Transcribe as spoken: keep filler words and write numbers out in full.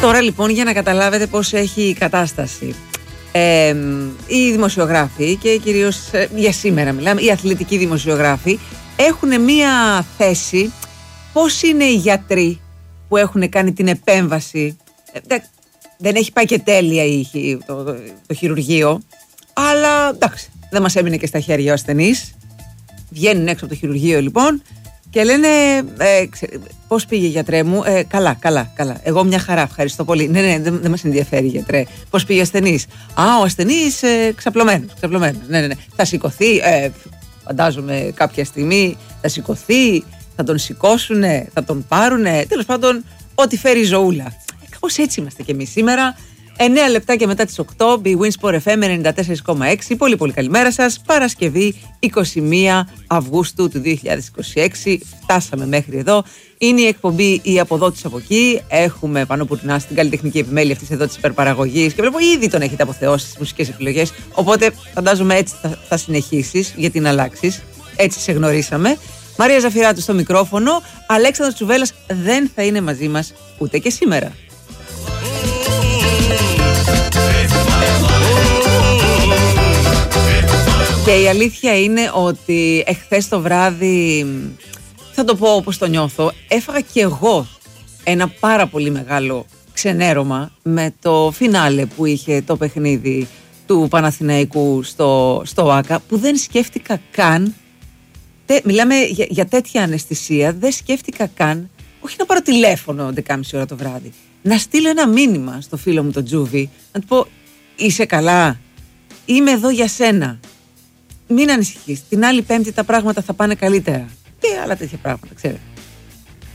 Τώρα λοιπόν, για να καταλάβετε πώς έχει η κατάσταση, ε, οι δημοσιογράφοι και κυρίως ε, για σήμερα μιλάμε, οι αθλητικοί δημοσιογράφοι έχουν μία θέση. Πώς είναι οι γιατροί που έχουν κάνει την επέμβαση? ε, Δεν έχει πάει και τέλεια η, το, το, το χειρουργείο, αλλά εντάξει, δεν μας έμεινε και στα χέρια ο ασθενής. Βγαίνουν έξω από το χειρουργείο λοιπόν και λένε ε, ξε, πώς πήγε γιατρέ μου? ε, Καλά, καλά, καλά. Εγώ μια χαρά, ευχαριστώ πολύ. Ναι, ναι, δεν, δεν μας ενδιαφέρει γιατρέ. Πώς πήγε ο ασθενής? Α, ο ασθενής ε, ξαπλωμένος, ξαπλωμένος. Ναι, ναι, ναι. Θα σηκωθεί, ε, φαντάζομαι κάποια στιγμή θα σηκωθεί, θα τον σηκώσουνε, θα τον πάρουνε. Τέλος πάντων, ό,τι φέρει η ζωούλα. Κάπως έτσι είμαστε κι εμείς σήμερα. εννέα λεπτάκια μετά τις οκτώ, η Winsport εφ εμ ενενήντα τέσσερα κόμμα έξι. Πολύ πολύ καλημέρα σας. Παρασκευή είκοσι μία Αυγούστου του δύο χιλιάδες είκοσι έξι. Φτάσαμε μέχρι εδώ. Είναι η εκπομπή «Η από από εκεί». Έχουμε πάνω που την στην καλλιτεχνική επιμέλεια αυτής εδώ της υπερπαραγωγής και βλέπω ήδη τον έχετε αποθεώσει στις μουσικές επιλογές. Οπότε φαντάζομαι έτσι θα, θα συνεχίσεις, γιατί να αλλάξεις. Έτσι σε γνωρίσαμε. Μαρία Ζαφυράτου στο μικρόφωνο. Αλέξανδρος Τσουβέλλας δεν θα είναι μαζί μας ούτε και σήμερα. Και η αλήθεια είναι ότι εχθές το βράδυ, θα το πω όπως το νιώθω, έφαγα και εγώ ένα πάρα πολύ μεγάλο ξενέρωμα με το φινάλε που είχε το παιχνίδι του Παναθηναϊκού στο, στο ΆΚΑ, που δεν σκέφτηκα καν, τε, μιλάμε για, για τέτοια αναισθησία, δεν σκέφτηκα καν, όχι να πάρω τηλέφωνο δεκάμιση ώρα το βράδυ, να στείλω ένα μήνυμα στο φίλο μου τον Τζούβι, να του πω είσαι καλά, είμαι εδώ για σένα. Μην ανησυχείς, την άλλη Πέμπτη τα πράγματα θα πάνε καλύτερα. Και άλλα τέτοια πράγματα, ξέρετε.